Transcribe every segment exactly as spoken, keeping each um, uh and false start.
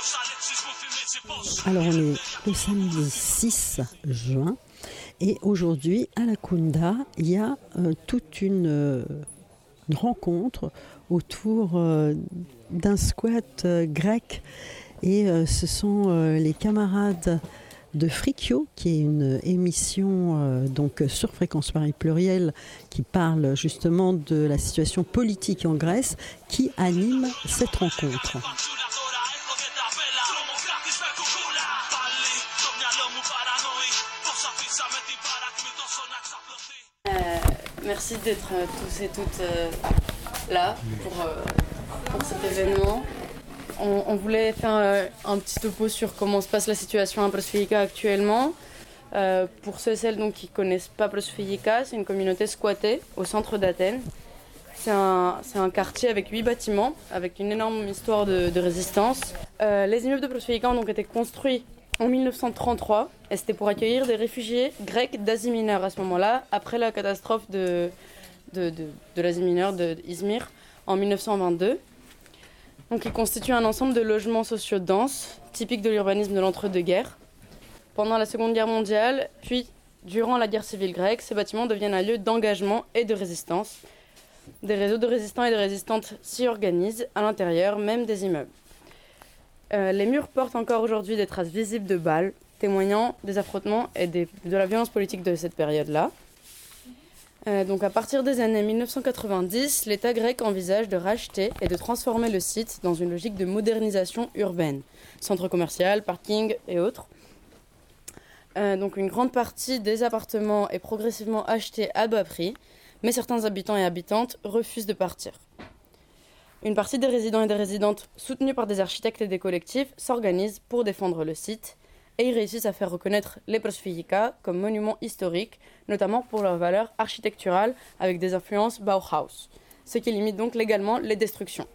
Alors on est le samedi six juin et aujourd'hui à la Kounda, il y a euh, toute une, euh, une rencontre autour euh, d'un squat euh, grec et euh, ce sont euh, les camarades de Frikio, qui est une émission euh, donc sur Fréquence Paris Pluriel qui parle justement de la situation politique en Grèce, qui anime cette rencontre. Euh, merci d'être euh, tous et toutes euh, là pour, euh, pour cet événement. On, on voulait faire euh, un petit topo sur comment se passe la situation à Prosfylika actuellement. Euh, pour ceux et celles donc, qui ne connaissent pas Prosfylika, c'est une communauté squattée au centre d'Athènes. C'est un, c'est un quartier avec huit bâtiments, avec une énorme histoire de, de résistance. Euh, les immeubles de Prosfylika ont donc été construits en dix-neuf cent trente-trois et c'était pour accueillir des réfugiés grecs d'Asie mineure à ce moment-là, après la catastrophe de, de, de, de l'Asie mineure d'Izmir en dix-neuf cent vingt-deux. Donc, il constitue un ensemble de logements sociaux denses, typiques de l'urbanisme de l'entre-deux-guerres. Pendant la Seconde Guerre mondiale, puis durant la guerre civile grecque, ces bâtiments deviennent un lieu d'engagement et de résistance. Des réseaux de résistants et de résistantes s'y organisent à l'intérieur même des immeubles. Euh, les murs portent encore aujourd'hui des traces visibles de balles, témoignant des affrontements et des, de la violence politique de cette période-là. Euh, donc à partir des années dix-neuf cent quatre-vingt-dix, l'État grec envisage de racheter et de transformer le site dans une logique de modernisation urbaine, centre commercial, parking et autres. Euh, donc une grande partie des appartements est progressivement achetée à bas prix, mais certains habitants et habitantes refusent de partir. Une partie des résidents et des résidentes, soutenus par des architectes et des collectifs, s'organisent pour défendre le site et ils réussissent à faire reconnaître les Prosfylika comme monuments historiques, notamment pour leurs valeurs architecturales avec des influences Bauhaus, ce qui limite donc légalement les destructions.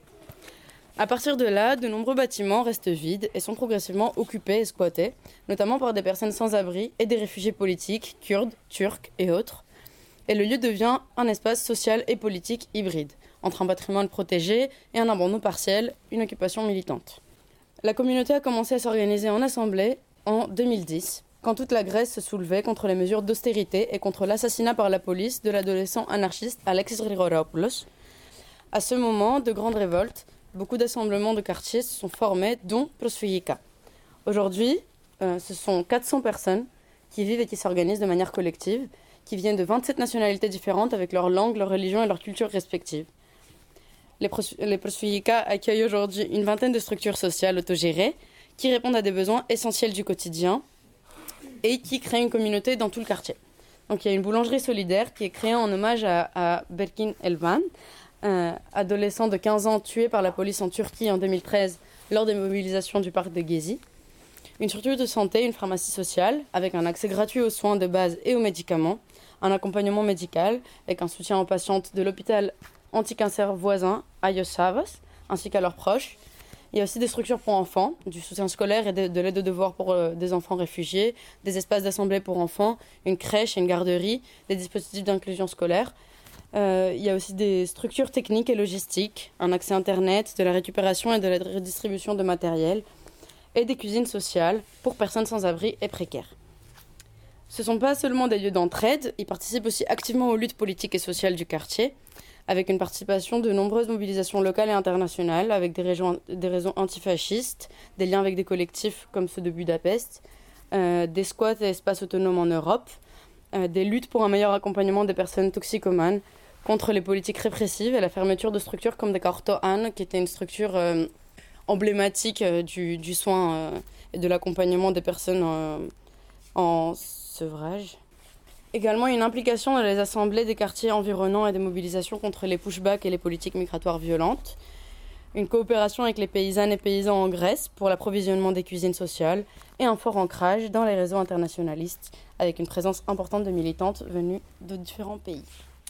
À partir de là, de nombreux bâtiments restent vides et sont progressivement occupés et squattés, notamment par des personnes sans abri et des réfugiés politiques, kurdes, turcs et autres. Et le lieu devient un espace social et politique hybride, entre un patrimoine protégé et un abandon partiel, une occupation militante. La communauté a commencé à s'organiser en assemblée en deux mille dix, quand toute la Grèce se soulevait contre les mesures d'austérité et contre l'assassinat par la police de l'adolescent anarchiste Alexis Grigoropoulos. À ce moment de grande révolte, beaucoup d'assemblements de quartiers se sont formés, dont Prosfylika. Aujourd'hui, euh, ce sont quatre cents personnes qui vivent et qui s'organisent de manière collective, qui viennent de vingt-sept nationalités différentes avec leur langue, leur religion et leur culture respectives. Les, pros- les Prosfylika accueillent aujourd'hui une vingtaine de structures sociales autogérées qui répondent à des besoins essentiels du quotidien et qui créent une communauté dans tout le quartier. Donc il y a une boulangerie solidaire qui est créée en hommage à, à Berkin Elvan, un adolescent de quinze ans tué par la police en Turquie en deux mille treize lors des mobilisations du parc de Gezi. Une structure de santé, une pharmacie sociale, avec un accès gratuit aux soins de base et aux médicaments, un accompagnement médical, avec un soutien aux patientes de l'hôpital anti-cancer voisin, Ayos Savas, ainsi qu'à leurs proches. Il y a aussi des structures pour enfants, du soutien scolaire et de, de l'aide aux devoirs pour euh, des enfants réfugiés, des espaces d'assemblée pour enfants, une crèche et une garderie, des dispositifs d'inclusion scolaire. Euh, il y a aussi des structures techniques et logistiques, un accès Internet, de la récupération et de la redistribution de matériel, et des cuisines sociales pour personnes sans abri et précaires. Ce ne sont pas seulement des lieux d'entraide, ils participent aussi activement aux luttes politiques et sociales du quartier, avec une participation de nombreuses mobilisations locales et internationales, avec des, régions, des réseaux antifascistes, des liens avec des collectifs comme ceux de Budapest, euh, des squats et espaces autonomes en Europe, euh, des luttes pour un meilleur accompagnement des personnes toxicomanes, contre les politiques répressives et la fermeture de structures comme des Kartoan, qui était une structure euh, emblématique euh, du, du soin euh, et de l'accompagnement des personnes euh, en sevrage. Également une implication dans les assemblées des quartiers environnants et des mobilisations contre les pushbacks et les politiques migratoires violentes. Une coopération avec les paysannes et paysans en Grèce pour l'approvisionnement des cuisines sociales et un fort ancrage dans les réseaux internationalistes avec une présence importante de militantes venues de différents pays.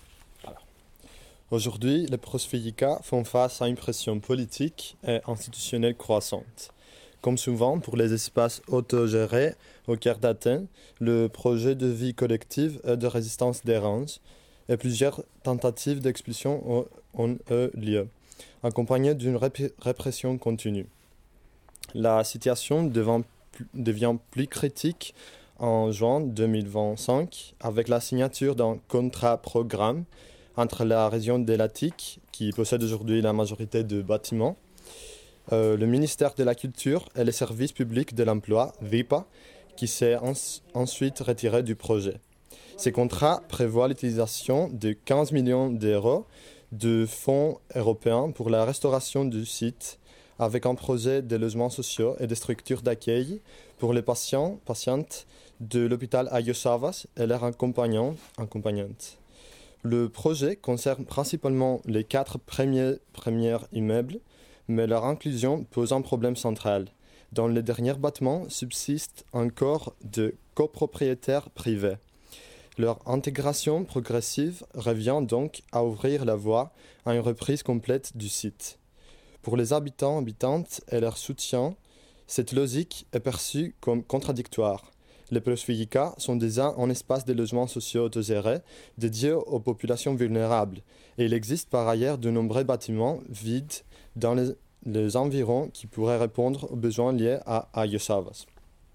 Aujourd'hui, les Prosfylika font face à une pression politique et institutionnelle croissante. Comme souvent pour les espaces autogérés au cœur d'Athènes, le projet de vie collective et de résistance dérange et plusieurs tentatives d'expulsion ont eu lieu, accompagnées d'une rép- répression continue. La situation devient, devient plus critique en juin deux mille vingt-cinq avec la signature d'un contrat-programme entre la région de l'Attique, qui possède aujourd'hui la majorité de bâtiments, euh, le ministère de la Culture et les services publics de l'emploi, V I P A, qui s'est en- ensuite retiré du projet. Ces contrats prévoient l'utilisation de quinze millions d'euros de fonds européens pour la restauration du site, avec un projet de logements sociaux et de structures d'accueil pour les patients, patientes de l'hôpital Agios Savas et leurs accompagnants, accompagnantes. Le projet concerne principalement les quatre premiers, premiers immeubles, mais leur inclusion pose un problème central. Dans les derniers bâtiments subsistent encore de copropriétaires privés. Leur intégration progressive revient donc à ouvrir la voie à une reprise complète du site. Pour les habitants, habitantes et leur soutien, cette logique est perçue comme contradictoire. Les Prosvijika sont déjà un espace de logements sociaux autogérés dédié aux populations vulnérables et il existe par ailleurs de nombreux bâtiments vides dans les, les environs qui pourraient répondre aux besoins liés à Agios Savas.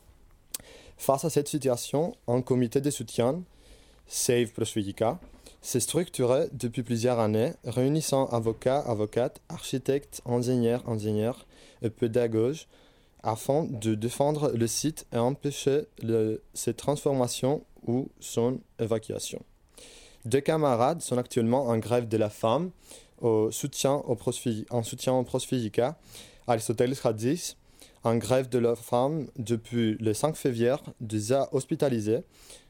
Face à cette situation, un comité de soutien, Save Prosvijika, s'est structuré depuis plusieurs années, réunissant avocats, avocates, architectes, ingénieurs, ingénieurs et pédagogues afin de défendre le site et empêcher le, ses transformations ou son évacuation. Deux camarades sont actuellement en grève de la faim au soutien au prosfi, en soutien au Prosvijika, Aristoteles Hadis, en grève de la faim depuis le cinq février, déjà hospitalisé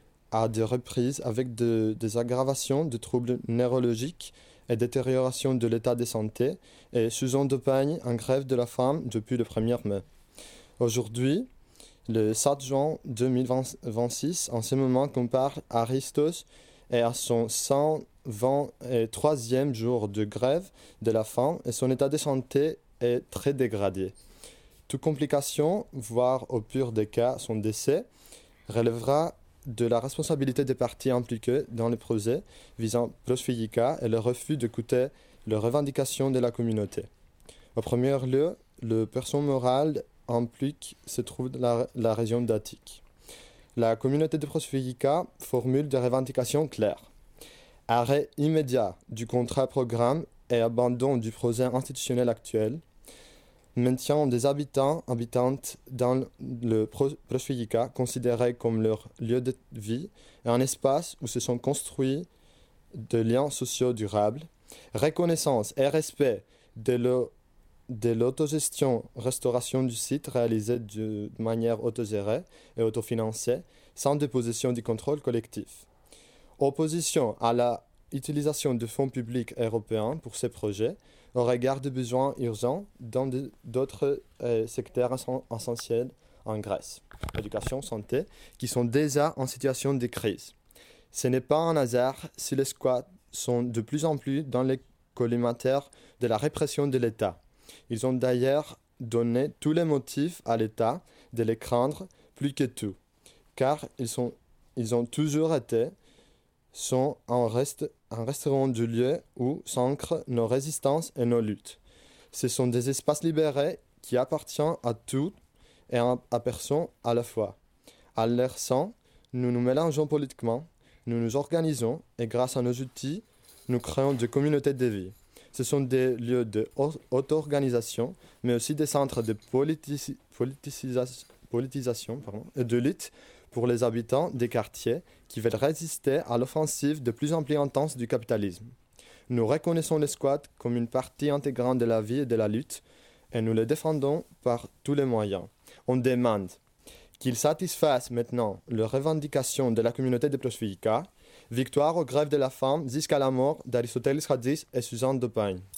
à des reprises avec de, des aggravations de troubles neurologiques et détérioration de l'état de santé, et Susan Dopagne en grève de la faim depuis le premier mai. Aujourd'hui, le sept juin deux mille vingt-six, en ce moment compare Aristos et à son cent vingt-troisième jour de grève de la faim et son état de santé est très dégradé. Toute complication, voire au pire des cas son décès, relèvera de la responsabilité des parties impliquées dans le projet visant Prosvijika et le refus d'écouter les revendications de la communauté. Au premier lieu, le personne morale implique se trouve dans la, la région d'Attique. La communauté de Prosvijika formule des revendications claires. Arrêt immédiat du contrat-programme et abandon du projet institutionnel actuel. Maintien des habitants, habitantes dans le Prosvijika considéré comme leur lieu de vie et un espace où se sont construits des liens sociaux durables. Reconnaissance et respect de l'eau de l'autogestion, restauration du site réalisée de manière autogérée et autofinancée, sans déposition du contrôle collectif. Opposition à l'utilisation de fonds publics européens pour ces projets, au regard de besoins urgents dans de, d'autres euh, secteurs essentiels en Grèce, éducation, santé, qui sont déjà en situation de crise. Ce n'est pas un hasard si les squats sont de plus en plus dans les collimateurs de la répression de l'État. Ils ont d'ailleurs donné tous les motifs à l'État de les craindre plus que tout, car ils, sont, ils ont toujours été, sont un, reste, un restaurant du lieu où s'ancrent nos résistances et nos luttes. Ce sont des espaces libérés qui appartiennent à tout et à, à personne à la fois. À leur sein, nous nous mélangeons politiquement, nous nous organisons et grâce à nos outils, nous créons des communautés de vie. Ce sont des lieux d'auto-organisation, mais aussi des centres de politici- politicisa- politisation pardon, et de lutte pour les habitants des quartiers qui veulent résister à l'offensive de plus en plus intense du capitalisme. Nous reconnaissons les squats comme une partie intégrante de la vie et de la lutte, et nous les défendons par tous les moyens. On demande qu'ils satisfassent maintenant les revendications de la communauté de Prosvijika. Victoire aux grèves de la faim jusqu'à la mort d'Aristoteles Hadis et Suzanne Dopagne.